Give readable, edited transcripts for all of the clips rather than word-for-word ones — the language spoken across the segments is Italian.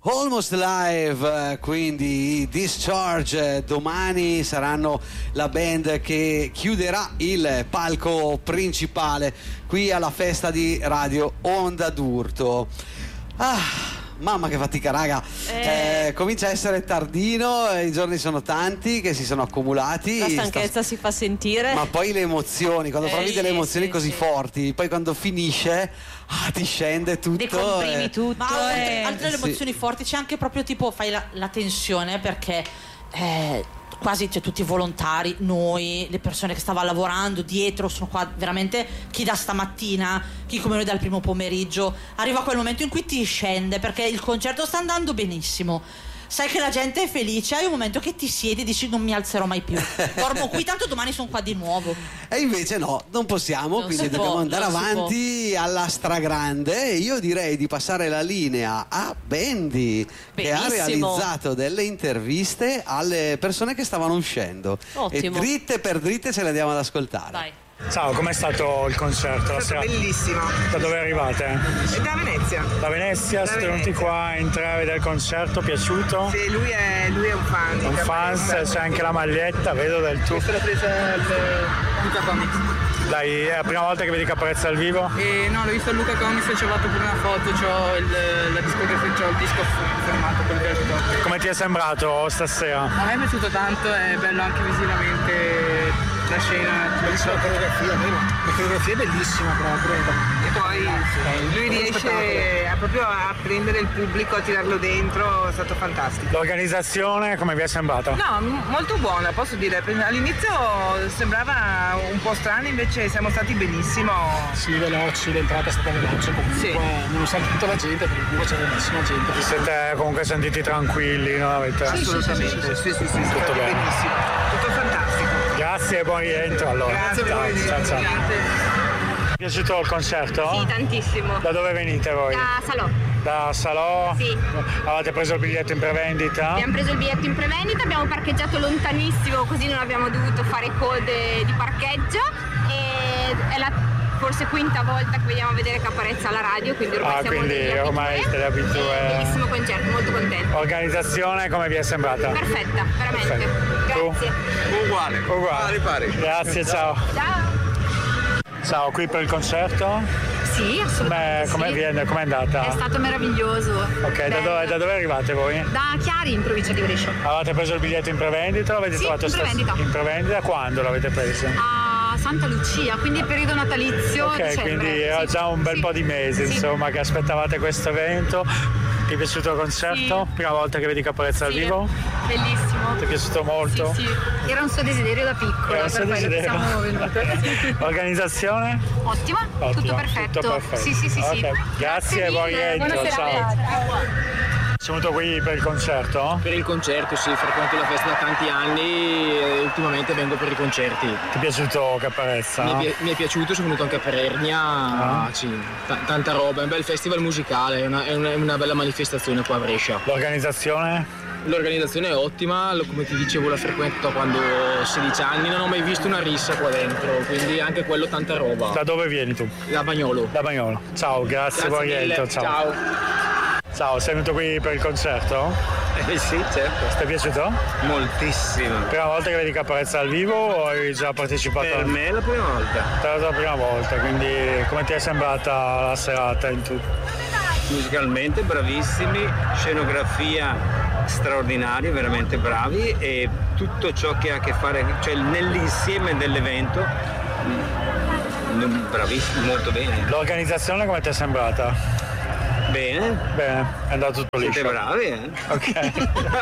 Almost Live, quindi Discharge. Domani saranno la band che chiuderà il palco principale qui alla festa di Radio Onda d'Urto. Mamma che fatica, raga. Comincia a essere tardino, i giorni sono tanti che si sono accumulati. La stanchezza si fa sentire. Ma poi le emozioni, quando provi delle emozioni così forti, poi quando finisce ti scende tutto. Decomprimi tutto. Ma oltre alle emozioni forti c'è anche proprio tipo fai la tensione, perché quasi tutti i volontari, noi, le persone che stavano lavorando dietro, sono qua veramente, chi da stamattina, chi come noi dal primo pomeriggio, arriva quel momento in cui ti scende perché il concerto sta andando benissimo, sai che la gente è felice, hai un momento che ti siedi e dici non mi alzerò mai più, dormo qui, tanto domani sono qua di nuovo. E invece no, non possiamo, quindi dobbiamo andare avanti alla stragrande. E io direi di passare la linea a Bendy, che ha realizzato delle interviste alle persone che stavano uscendo. Ottimo. E dritte per dritte ce le andiamo ad ascoltare. Dai. Ciao, com'è stato il concerto? È stato bellissimo. Da dove arrivate? Da Venezia. Da Venezia, siete venuti qua a entrare a vedere il concerto, piaciuto? Sì, lui è un fan. Un fan, c'è anche la maglietta, vedo del tuo. Questa l'ho presa al Luca Comics. Dai, è la prima volta che vedi Caparezza dal vivo? No, l'ho visto al Luca Comics e ci ho fatto pure una foto, c'ho la discografia, c'ho il disco fermato per il Come ti è sembrato stasera? A me è piaciuto tanto, è bello anche visivamente la scena. Bellissima la coreografia è bellissima proprio. E poi lui riesce proprio a prendere il pubblico, a tirarlo dentro, è stato fantastico. L'organizzazione come vi è sembrata? No, molto buona, posso dire. All'inizio sembrava un po' strano, invece siamo stati benissimo. Sì, veloci, l'entrata è stata veloce, comunque sì. Nonostante tutta la gente, per il culo c'è benissima gente. Vi siete comunque sentiti tranquilli, non avete? Assolutamente, sì, tutto bene. Benissimo, tutto fantastico. Grazie e buon rientro allora. Grazie a voi. Ciao. Vi è piaciuto il concerto? Sì, tantissimo. Da dove venite voi? Da Salò. Da Salò? Sì. Avete preso il biglietto in prevendita? Abbiamo preso il biglietto in prevendita, abbiamo parcheggiato lontanissimo, così non abbiamo dovuto fare code di parcheggio, e è la forse quinta volta che veniamo a vedere Caparezza alla radio, quindi ormai siamo quindi ormai siete abituati. Bellissimo concerto, molto contento. Organizzazione come vi è sembrata? Perfetta, veramente. Perfetto. Grazie. Uguale. Pari. Grazie, ciao. Ciao, qui per il concerto? Sì, assolutamente. Com'è andata? È stato meraviglioso. Ok, da dove arrivate voi? Da Chiari, in provincia di Brescia. Avete preso il biglietto in prevendita o l'avete trovato in prevendita. In prevendita? Quando l'avete preso? A Santa Lucia, quindi periodo natalizio. Ok, dicembre. quindi era già un bel po' di mesi, insomma, che aspettavate questo evento. Ti è piaciuto il concerto? Sì. Prima volta che vedi Caparezza dal vivo? Bellissimo. Ti è piaciuto molto? Sì. Era un suo desiderio da piccola, Era un suo per quello che desiderio. siamo venute. Organizzazione? Ottima, tutto perfetto. Tutto perfetto. Sì. Okay. Grazie e buon rientro. Buona Ciao. serata. Sei venuto qui per il concerto? Per il concerto, sì, frequento la festa da tanti anni e ultimamente vengo per i concerti. Ti è piaciuto Caparezza? Mi è piaciuto, sono venuto anche a Peregna, sì, tanta roba, è un bel festival musicale, è una bella manifestazione qua a Brescia. L'organizzazione? L'organizzazione è ottima, come ti dicevo la frequento da quando ho 16 anni, non ho mai visto una rissa qua dentro, quindi anche quello tanta roba. Da dove vieni tu? Da Bagnolo. Da Bagnolo. Ciao, grazie buon rientro. Ciao, sei venuto qui per il concerto? Sì, certo. Ti è piaciuto? Moltissimo. Prima volta che vedi Caparezza dal vivo o hai già partecipato? Per me è la prima volta. Per la prima volta, quindi come ti è sembrata la serata in tutto? Musicalmente bravissimi, scenografia straordinaria, veramente bravi, e tutto ciò che ha a che fare, cioè nell'insieme dell'evento, bravissimi, molto bene. L'organizzazione come ti è sembrata? Bene, è andato tutto liscio. siete bravi, eh? Ok.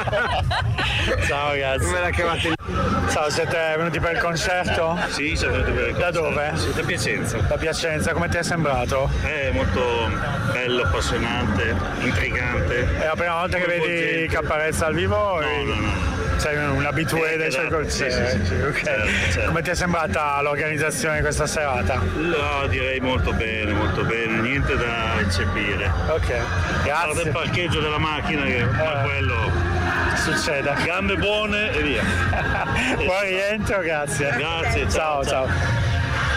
Ciao ragazzi. Me la cavate. Ciao, siete venuti per il concerto? Sì, siamo venuti per il concerto. Da dove? Da Piacenza. Da Piacenza, come ti è sembrato? È molto bello, appassionante, intrigante. È la prima volta che vedi Caparezza al vivo? No. Sei un abitué dei suoi concerti. Sì. Okay. Certo. Come ti è sembrata l'organizzazione di questa serata? No, direi molto bene, niente da eccepire. Ok, grazie. Guarda il parcheggio della macchina che quello succede. Gambe buone e via. Buon rientro, grazie. Grazie, ciao.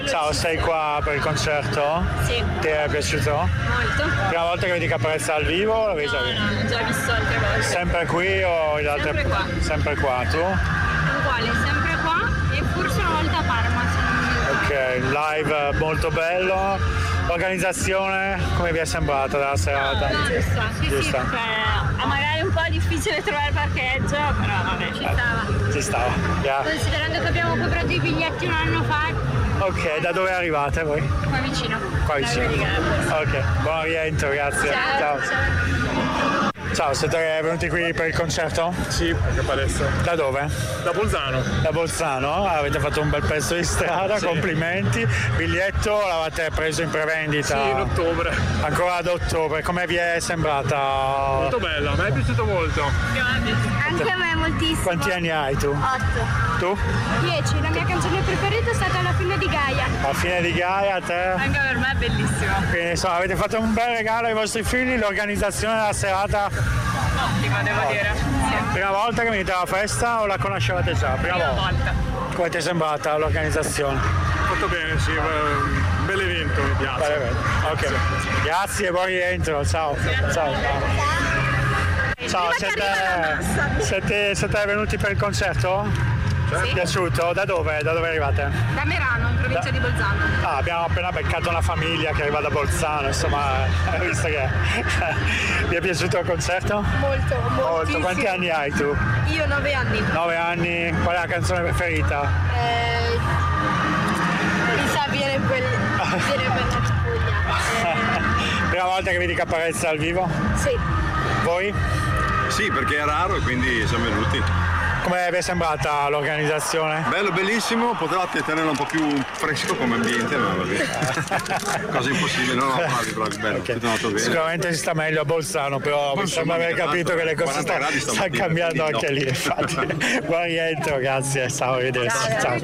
Ciao, sei qua per il concerto? Sì. Ti è piaciuto? Molto. Prima volta che vedi Caparezza dal vivo o l'avevi già visto? No, già visto altre volte. Sempre qui o in altre? Sempre qua. Sempre qua, tu? Uguale, sempre qua e forse una volta a Parma. Ok, live molto bello. L'organizzazione come vi è sembrata della serata? Giusta, sì, Giusta. sì, magari un po' difficile trovare parcheggio, però vabbè, ci stava. Ci stava. Yeah. Considerando che abbiamo comprato i biglietti un anno fa, Ok, da dove arrivate voi? qua vicino. Qua vicino. Ok, buon rientro, grazie. Ciao. Ciao, siete venuti qui per il concerto? Sì, perché palestra. Da dove? Da Bolzano. Da Bolzano? Avete fatto un bel pezzo di strada, Sì. Complimenti. Biglietto l'avete preso in prevendita? Sì, in ottobre. Ancora ad ottobre, come vi è sembrata? Molto bella, a me è piaciuto molto. Anche a me moltissimo. Quanti anni hai tu? 8. Tu? 10. La mia canzone preferita è stata La fine di Gaia. A fine di Gaia, a te? Anche per me è bellissimo. Quindi insomma avete fatto un bel regalo ai vostri figli, l'organizzazione della serata. Ottima, devo dire. Prima volta che venite alla festa o la conoscevate già? Prima volta. Come ti è sembrata l'organizzazione? Fatto bene, sì, un bel evento, mi piace. Bene, bene. Ok. Grazie, buon rientro. Ciao. Ciao. Ciao, siete venuti per il concerto? Sì. Piaciuto? Da dove? Da dove arrivate? Da Merano, in provincia di Bolzano. Ah, abbiamo appena beccato una famiglia che arriva da Bolzano, insomma, visto che vi è piaciuto il concerto? Molto. Quanti anni hai tu? Io 9 anni. 9 anni, qual è la canzone preferita? Mi sa viene bella Puglia. Prima volta che vedi Caparezza al vivo? Sì. Voi? Sì, perché è raro e quindi siamo venuti. Come vi è sembrata l'organizzazione? Bello, bellissimo, potevate tenerlo un po' più fresco come ambiente, ma va bene. Cosa impossibile, no, bravi, bello, Okay. tutto andato bene. Sicuramente si sta meglio a Bolzano, però mi sembra aver capito che le cose stanno cambiando anche lì, infatti. Buon rientro, grazie, ciao, arrivederci. Ciao.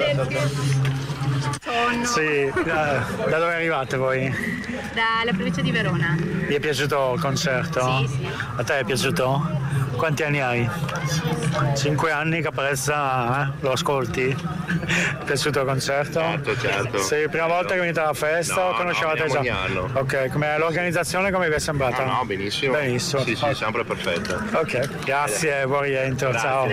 Sì, da dove arrivate voi? Dalla provincia di Verona. Vi è piaciuto il concerto? Sì. A te è piaciuto? Quanti anni hai? 5 anni, Caparezza, lo ascolti? È piaciuto il concerto? Certo. Sì, prima volta che venite alla festa o conoscevate già? ogni anno. Ok, come l'organizzazione come vi è sembrata? No, benissimo. Benissimo. Sì, sempre perfetta. Ok, grazie, buon rientro, ciao.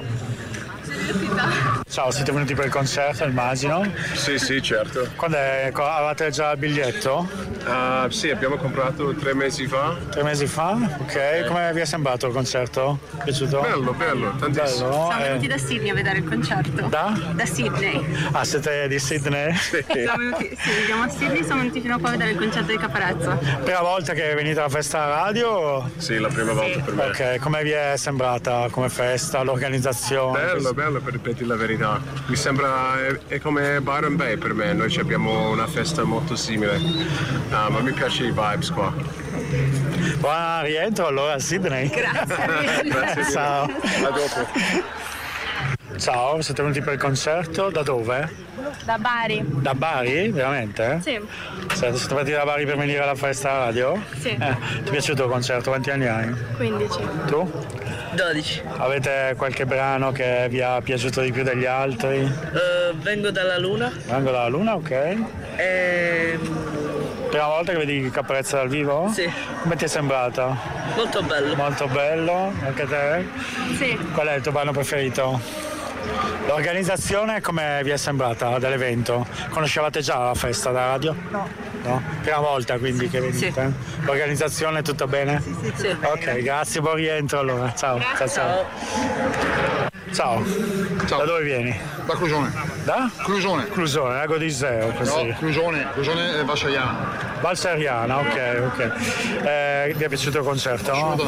Ciao, siete venuti per il concerto, immagino? Sì, certo. Avevate già il biglietto? Sì, abbiamo comprato 3 mesi fa. 3 mesi fa? Ok, come vi è sembrato il concerto? Piaciuto? Bello, tantissimo. Bello, Siamo venuti da Sydney a vedere il concerto. Da? Da Sydney. Ah, siete di Sydney? Siamo a Sydney, siamo venuti fino a qua a vedere il concerto di Caparezza. Prima volta che venite alla festa radio? Sì, la prima volta per me. Ok, come vi è sembrata come festa, l'organizzazione? Bello, per ripetere la verità. Mi sembra è come Byron Bay per me, noi abbiamo una festa molto simile. Ma mi piace i vibes qua. Buon rientro allora a Sydney. Grazie. Ciao. A dopo. Ciao, siete venuti per il concerto? Da dove? Da Bari. Da Bari? Veramente? Sì. Siete partiti da Bari per venire alla festa radio? Sì. Ti è piaciuto il concerto? Quanti anni hai? 15. Tu? 12. Avete qualche brano che vi è piaciuto di più degli altri? Vengo dalla Luna. Vengo dalla Luna, ok. Prima volta che vedi Caparezza dal vivo? Sì. Come ti è sembrata? Molto bello. Molto bello, anche te? Sì. Qual è il tuo brano preferito? L'organizzazione come vi è sembrata dell'evento? Conoscevate già la festa da radio? No? Prima volta quindi che venite? Sì. L'organizzazione tutto bene? Sì. Ok, grazie, buon rientro allora. Ciao. Ciao. Da dove vieni? Da Clusone. Da? Clusone. Clusone, Lago di Iseo, così. No, Clusone Valseriana. Valseriana, ok. Vi è piaciuto il concerto?